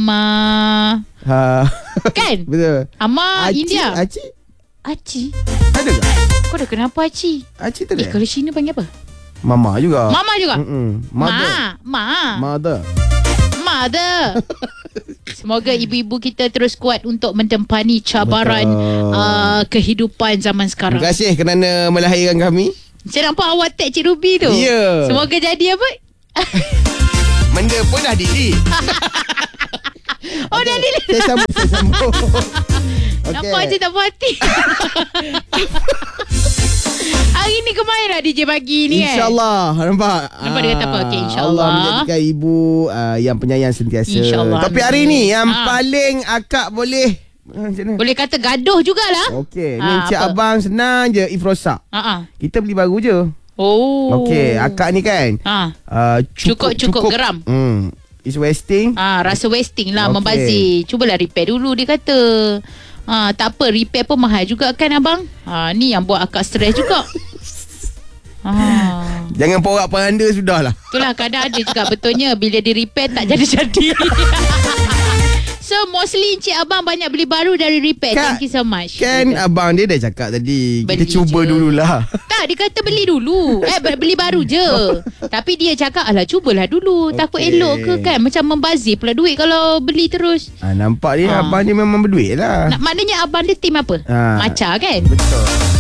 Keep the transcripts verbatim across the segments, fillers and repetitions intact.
Amma. Ha. Kan? Betul. Amma Aci, India. Aci? Aci. Ada ke? Kau dah kenapa Aci? Aci tak Eh, ada? kalau Cina panggil apa? Mama juga. Mama juga? Mm-mm. Mother. Ma. Ma. Mother. Mother. Semoga ibu-ibu kita terus kuat untuk mentempani cabaran uh, kehidupan zaman sekarang. Terima kasih kerana melahirkan kami. Saya nampak awak tag Cik Ruby tu. Ya. Yeah. Semoga jadi apa? Benda pun dah delete. Oh, okay. Dah delete. Saya sambung, saya sambung. Okay. Nampak je tak puas hati. Hari ni kemarin lah D J pagi ni kan. InsyaAllah. Nampak? Nampak dia kata apa? Okay, insyaAllah. Allah menjadikan ibu uh, yang penyayang sentiasa. InsyaAllah. Tapi hari ni yang ha. paling akak boleh boleh kata gaduh jugalah. Okey, ni ha, Encik Abang senang je Ifrosak. Ha. Kita beli baru je. Oh. Okey, akak ni kan ha. uh, cukup, Cukup-cukup geram. Hmm. Is wasting. Ah, rasa wasting lah, okay. membazir. Cubalah repair dulu dia kata. Ah, tak apa, repair pun mahal juga kan abang? Ah, ni yang buat akak stres juga. Ah. Jangan porak-poranda sudahlah. Itulah kadang ada juga betulnya bila di repair tak jadi-jadi. So mostly Encik Abang banyak beli baru dari repair. Kan, Thank you so much. Kan Betul. abang dia dah cakap tadi, Beli kita cuba je. dululah. Tak, dia kata beli dulu. Eh, beli baru je. Tapi dia cakap, alah cubalah dulu. Okay. Takut elok ke kan? Macam membazir pula duit kalau beli terus. Ha, nampak dia ha. abang dia memang berduit lah. Nak, maknanya abang dia tim apa? Ha. Maca kan? Betul.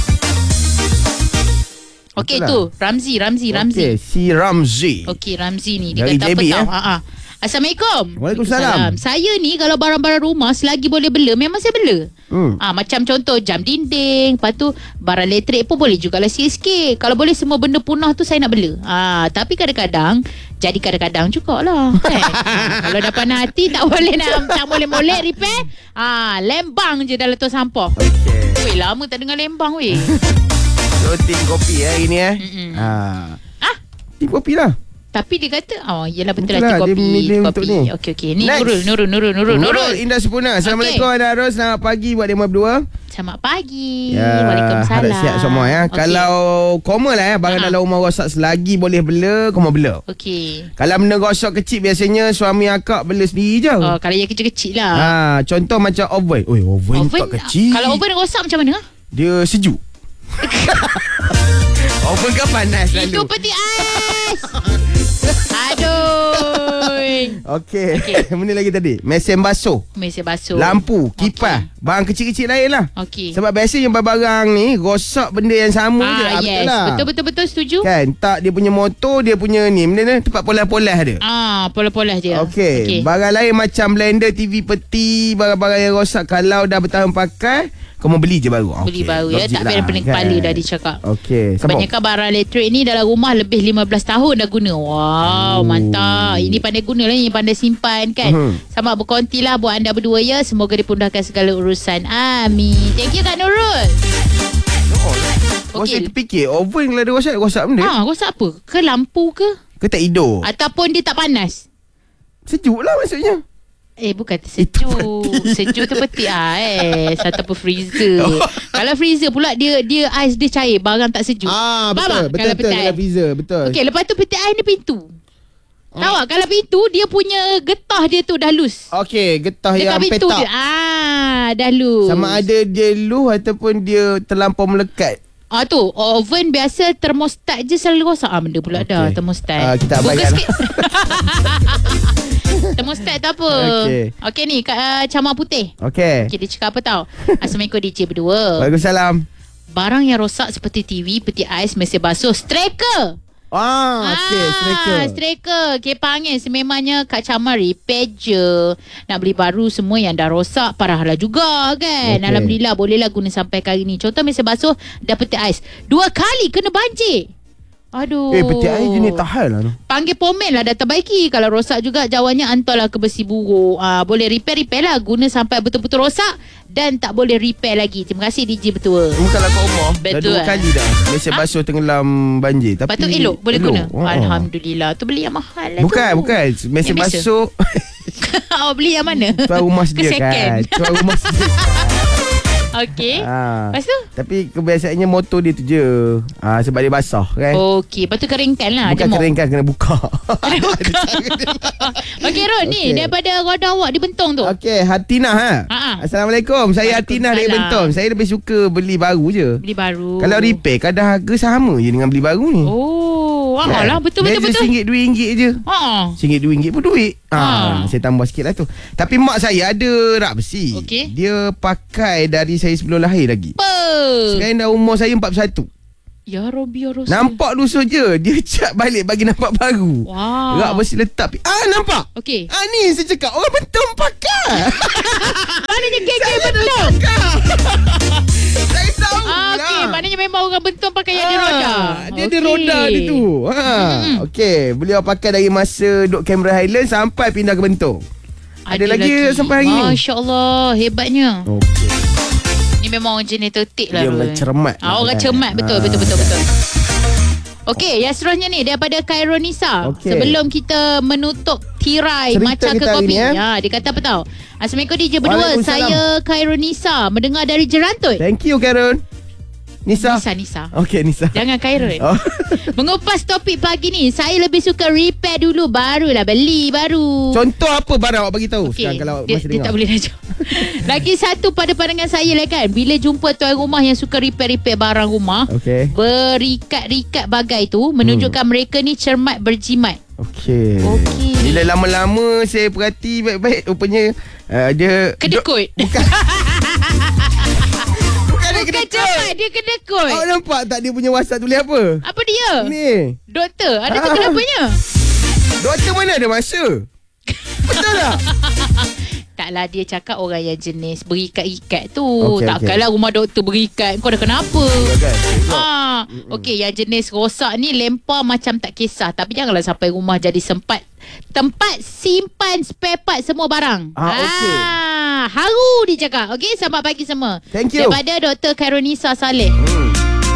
Okey Betul tu, lah. Ramzi, Ramzi, Ramzi. Okey, si Ramzi. Okey, Ramzi ni dia Dari kata apa J B, tahu? eh? Ha ah. Assalamualaikum. Waalaikumsalam. Saya ni kalau barang-barang rumah selagi boleh bela memang saya bela. Hmm. Ah, macam contoh jam dinding, lepas tu barang elektrik pun boleh jugalah sikit-sikit. Kalau boleh semua benda punah tu saya nak bela. Ah, tapi kadang-kadang jadi kadang-kadang jugalah kan. Kalau dah pandai hati tak boleh nak tak boleh molek repair. Ah, lembang je dalam tong sampah. Okey. Weh, lama tak dengar lembang weh. So, tim kopi eh, hari ni eh. Mm-mm. Ha. Ah, Tim kopi lah. tapi dia kata, oh yelah betul, Betul lah, lah, kopi. dia milih kopi. untuk ni. Okey, okey. Ni Next. Nurul, Nurul, Nurul, Nurul, Nurul. Nurul Indah Sempurna. Assalamualaikum Okey. Anda Arus. Selamat pagi buat demo berdua. Selamat pagi. Ya, Waalaikumsalam. harap sihat semua ya. Okey. Kalau koma lah ya, barang Ha. dalam rumah rosak selagi boleh bela, koma bela. Okey. Kalau benda rosak kecil biasanya suami akak bela sendiri je. Oh, kalau yang kecil-kecil lah. Ha, contoh macam oven. Oi, oven, oven tak kecil. Kalau oven rosak macam mana? Dia sejuk. Oven kan panas selalu. Itu peti ais. Aduh. Okey. Okey. Benda lagi tadi. Mesin basuh. Mesin basuh. Lampu, kipas, okay. barang kecil-kecil lain lah. Okey. Sebab biasanya barang-barang ni rosak benda yang sama ah, je. yes. Betul lah. Betul-betul setuju. Kan, tak dia punya motor, dia punya ni, benda ni tempat polah-polah dia. Ah, pola-pola je. Okey. Okay. Barang lain macam blender, T V peti, barang-barang yang rosak kalau dah bertahun pakai, kamu beli je baru. Beli okay. baru ya. Logik Tak lah, payah pening kan? kepala dah dicakap. Okey. Kebanyakan barang elektrik ni dalam rumah lebih lima belas tahun dah guna. Wow, Oh. mantap. Ini pandai guna lah, ini pandai simpan kan. Mhm. Sama berkonti lah buat anda berdua ya. Semoga dipudahkan segala urusan. Amin. Thank you Kak Nurul. Oh, okay. Saya terfikir oven kalau dia rosak, rosak benda. Ah, rosak apa? Ke lampu ke? Ke tak hidup? Ataupun dia tak panas? Sejuk lah maksudnya. Eh, bukan sejuk. Sejuk tu peti ais ataupun freezer. Oh. Kalau freezer pula dia dia ais dia cair, barang tak sejuk. Ah, betul. Faham tak? Betul, Kalau betul. peti Kalau ais. freezer, betul. Okey, lepas tu peti ais ni pintu. Oh. Tahu tak? Kalau pintu dia punya getah dia tu dah loose. Okey, getah Dekat yang pintu petak. dia. Ah, dah loose. Sama ada dia loose ataupun dia terlampau melekat. Ah tu, oven biasa termostat je selalu rosak. Ah, benda pula okay. dah termostat. Ah, kita Buka abaikan. sikit. Termostat tak apa. Okey. Okey ni kat uh, camar putih. Okey. Okey, dia cakap apa tau? Assalamualaikum D J berdua. Waalaikumsalam. Barang yang rosak seperti T V, peti ais, mesin basuh, striker. Ah, okey, striker. Striker. Kipas angin sememangnya kat camar repair je. Nak beli baru semua yang dah rosak parahlah juga kan. Okay. Alhamdulillah bolehlah guna sampai kali ni. Contoh mesin basuh dah peti ais. Dua kali kena banjir. Aduh. Eh, peti ais jenis tahan lah tu. Panggil pomen lah dah terbaiki. Kalau rosak juga jawabannya hantarlah ke besi buruk. Ah, boleh repair-repair lah. Guna sampai betul-betul rosak dan tak boleh repair lagi. Terima kasih D J Betul. Bukan lah kat rumah. Dah Betul, dua eh? kali dah mesin Ha? basuh tenggelam banjir. Tapi Lepas tu elok boleh elok. guna. Oh. Alhamdulillah. Tu beli yang mahal lah Bukan, tu. bukan. Mesin Yang biasa? basuh Awak beli yang mana? tuan rumah Ke sediakan. second? Tuan rumah sediakan. Okey. Ah. Lepas tu? Tapi kebiasaannya motor dia tu je. Ah, sebab dia basah kan. Okey, lepas tu keringkan lah. Bukan jemur. keringkan, kena buka. Okey Ron, ni Okey. daripada roda awak di Bentong tu. Okey, Hatinah ha. Ha-ha. Assalamualaikum. Saya Hatinah dari Waalaikumsalam. Bentong. Saya lebih suka beli baru je. Beli baru. Kalau repair kadang harga sama je dengan beli baru ni. Oh, ah lah betul betul Beza betul. RM one ringgit je. Ha. RM one ringgit, RM dua ringgit pun duit. Ha. Ah, saya tambah sikit lah tu. Tapi mak saya ada rak besi. Okey. Dia pakai dari saya sebelum lahir lagi. Apa? Sekarang dah umur saya empat puluh satu. Ya Rabbi ya Rasul. Nampak lusuh je. Dia cat balik bagi nampak baru. Wah. Rak besi letak. Ah, nampak? Okey. Ah, ni saya cakap orang Bentong pakai. Maknanya kek-kek Bentong. Saya tahu Ah, lah. okey, maknanya memang orang Bentong pakai yang ada roda. Dia ada roda dia tu. Ha. Hmm. Okey, beliau pakai dari masa duduk Canberra Highland sampai pindah ke Bentong. Ada, lagi, sampai hari ni. Masya Allah, hebatnya. Okey. Ni memang orang jenis tertik lah. Dia orang Ron. cermat. Ah, orang Kan? cermat, betul, Ah. betul, betul, betul. Okey, yang seterusnya ni daripada Khairul Nisa. Okey. Sebelum kita menutup tirai Cerita macam ke kita hari kopi. ni, eh? Ya, dia kata apa tahu? Assalamualaikum D J berdua. Waalaikumsalam. Saya Khairul Nisa, mendengar dari Jerantut. Thank you, Karen. Nisa. Nisa, Nisa. Okey, Nisa. Jangan Khairul. Oh. Mengupas topik pagi ni, saya lebih suka repair dulu, barulah beli baru. Contoh apa barang awak bagi tahu Okey, sekarang kalau dia, masih dia dengar. tak boleh nak jawab. Lagi satu pada pandangan saya lah kan, bila jumpa tuan rumah yang suka repair-repair barang rumah, Okey. berikat-rikat bagai tu menunjukkan hmm. mereka ni cermat berjimat. Okey. Okey. Bila lama-lama saya perhati baik-baik, rupanya uh, dia Kedekut. Bukan. Bukan dia Bukan kedekut. cermat, dia kedekut. Awak nampak tak dia punya WhatsApp tulis apa? Apa dia? Ni. Doktor, ada tu Ah. kenapanya? Doktor mana ada masa? Betul tak? Taklah, dia cakap orang yang jenis berikat-ikat tu. Okey, Takkanlah rumah doktor berikat. Kau dah kenapa? Kan? Ah, okey, yang jenis rosak ni lempar macam tak kisah, tapi janganlah sampai rumah jadi sempat tempat simpan spare part semua barang. Ah, okey. Ah, haru dia cakap. Okey, selamat pagi semua. Thank you. Daripada Doktor Khairunisa Saleh. Hmm.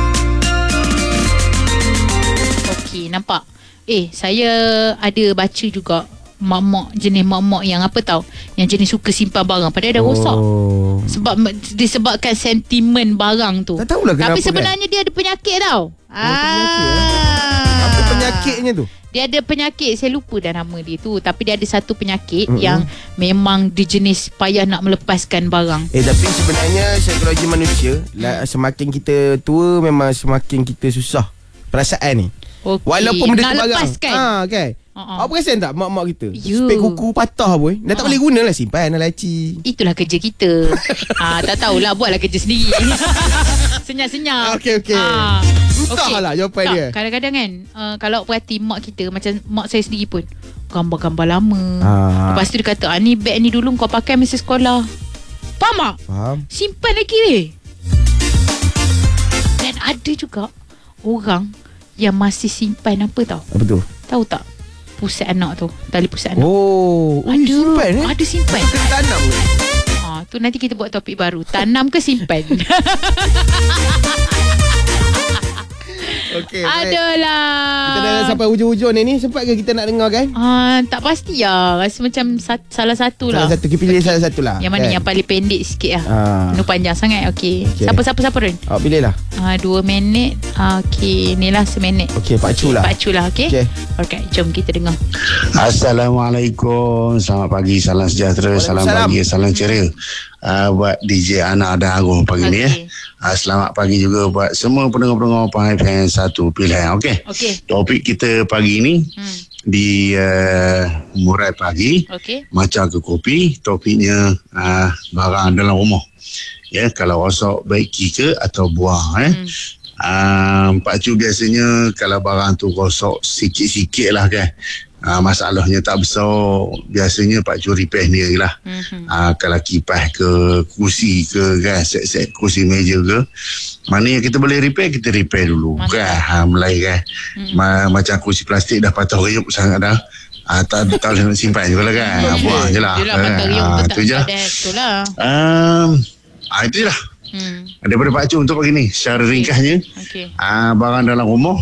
Okey, nampak. Eh, saya ada baca juga mak-mak, jenis mak-mak yang apa tahu, yang jenis suka simpan barang padahal dah rosak. Oh. Sebab disebabkan sentimen barang tu. Tak tahulah kenapa. Tapi sebenarnya dia ada penyakit tau. penyakit, ah. Apa penyakitnya tu? Dia ada penyakit, saya lupa dah nama dia tu, tapi dia ada satu penyakit Mm-mm. yang memang dia jenis payah nak melepaskan barang. Eh tapi sebenarnya psikologi manusia lah, semakin kita tua memang semakin kita susah perasaan ni. Okey. Walaupun benda nak tu barang. lepaskan. Ha kan. Ha-ha. Awak perasan tak mak-mak kita? You. Spek kuku patah boy. Dah tak Ha. boleh guna lah, simpan lah laci. Itulah kerja kita. ah, tak tahulah, buatlah kerja sendiri. Senyap-senyap. Okey, okey. Ah, Entahlah jawapan tak, dia. Kadang-kadang kan, uh, kalau perhati mak kita, macam mak saya sendiri pun, gambar-gambar lama. Ah. Lepas tu dia kata, ah, ni beg ni dulu kau pakai masa sekolah. Faham tak? Faham. Simpan lagi weh. Dan ada juga orang yang masih simpan apa tau? Apa tu? Tahu tak? Pusat anak tu, tali pusat anak. Oh, ada, ui, simpan eh. Ada simpan. Kena tanam ke? Ah, tu nanti kita buat topik baru. Tanam ke simpan? Okey. baik. Adalah. Kita dah sampai hujung-hujung ni ni. Sempat ke kita nak dengar kan? Ah, tak pasti lah. Rasa macam sat, salah satu lah. Salah satu. Kita pilih salah satu lah. Yang mana kan? yang paling pendek sikit lah. Ah. Ini panjang sangat. Okey. Okey. Siapa, siapa, siapa Ren? Awak pilih lah. Ah, dua minit. Ah, okey. Ni lah seminit. Okey, Pak Cu lah. Pak Cu lah, okey? Okey. Alright, jom kita dengar. Assalamualaikum. Selamat pagi, salam sejahtera, salam Waalaikumsalam. bahagia, salam ceria. Uh, buat D J Ana dan Arul pagi Okey. ni eh. Uh, selamat pagi juga buat semua pendengar-pendengar Pahai F M satu pilihan. Okey. Okey. Topik kita pagi ni Hmm. di uh, murai pagi Okey. macam ke kopi, topiknya uh, barang dalam rumah. Ya, kalau rosak baiki ke atau buang eh. Hmm. Uh, Pak Cu biasanya kalau barang tu rosak sikit-sikit lah kan. Uh, masalahnya tak besar, biasanya Pak Cu repair sendiri lah. Mhm. Uh, kalau kipas ke, kursi ke kan, set-set kursi meja ke, mana yang kita boleh repair, kita repair dulu. Mantap. Kan, ha, mulai kan. Mhm. Ma- macam kursi plastik dah patah riup sangat dah. Uh, tak tak boleh nak simpan juga lah kan. Okey. Buang je lah. Yelah, patah riung Ah, tu tu tak je. ada. Betul lah. Um, ah, itu je lah. Hmm. Daripada Pak Cu untuk pagi ni, secara ringkasnya, Okey. uh, barang dalam rumah,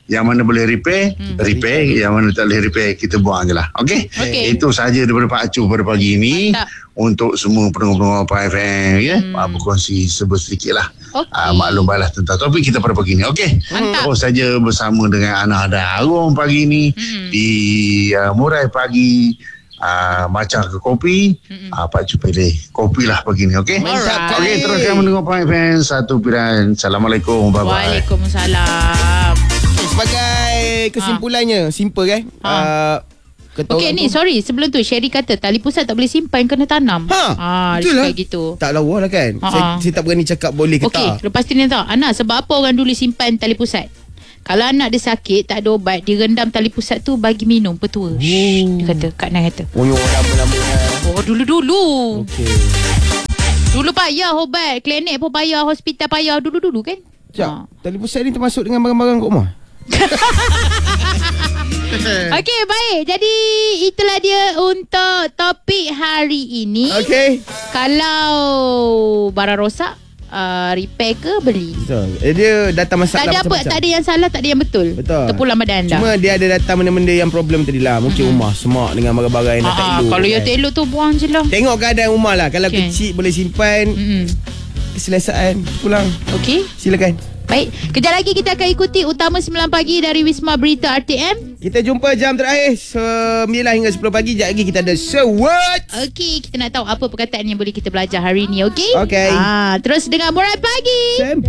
Yang mana boleh repair, Hmm. repair. Yang mana tak boleh repair, kita buang je lah. Okey? Okey. Itu sahaja daripada Pak Acu pada pagi ini. Mantap. Untuk semua pendengar-pendengar Pak F M, ya. Hmm. Uh, berkongsi sedikit lah. Okey. Uh, maklum balas tentang topik kita pada pagi ini. Okey? Mantap. Terus saja bersama dengan Ana Darung pagi ini. Hmm. Di uh, Murai Pagi. Uh, macam ke kopi, uh, Pak Acu pilih kopi lah pagi ni. Okey? Alright. Okey, teruskan mendengar Pak F M. Satu pilihan. Assalamualaikum. Bye-bye. Waalaikumsalam. Sebagai kesimpulannya, simple kan? Ha. Uh, kata Okey orang ni tu- sorry sebelum tu Sherry kata tali pusat tak boleh simpan kena tanam. Ha, ah, dia betul lah. cakap gitu. Tak lawa lah kan. Ha, Saya, ha. saya tak berani cakap boleh ke Okey, tak. lepas tu dia tahu Ana sebab apa orang dulu simpan tali pusat? Kalau anak dia sakit tak ada ubat, dia rendam tali pusat tu bagi minum petua. Oh. Dia kata, Kak Nan kata. Oh, yang lama-lama. Oh dulu-dulu. Okey. Dulu payah ubat, klinik pun payah, hospital payah dulu-dulu kan? Sekejap, tali pusat ni termasuk dengan barang-barang kat rumah? Okey, baik. Jadi itulah dia untuk topik hari ini. Okey. Kalau barang rosak, uh, repair ke beli? Betul. Eh, dia datang masalah Tak ada apa, macam-macam. tak ada yang salah, tak ada yang betul. Betul. Terpulang badan anda. Cuma dia ada datang benda-benda yang problem tadi lah. Mungkin hmm. rumah semak dengan barang-barang yang dah tak Ah, elok. kalau yang kan. tak elok tu buang je lah. Tengok keadaan rumah lah. Kalau Okey. kecil boleh simpan. Mm-mm. Keselesaan. Pulang. Okey. Silakan. Baik, kejap lagi kita akan ikuti Utama sembilan pagi dari Wisma Berita R T M. Kita jumpa jam terakhir sembilan hingga sepuluh pagi. Sekejap lagi kita ada Sewot. Okey, kita nak tahu apa perkataan yang boleh kita belajar hari ni, okey? Okey. Ah, terus dengar Murai Pagi. Sam.